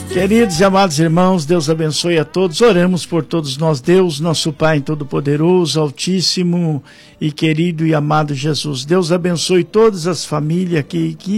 Queridos e amados irmãos, Deus abençoe a todos. Oramos por todos nós. Deus, nosso Pai Todo-Poderoso, Altíssimo e querido e amado Jesus. Deus abençoe todas as famílias que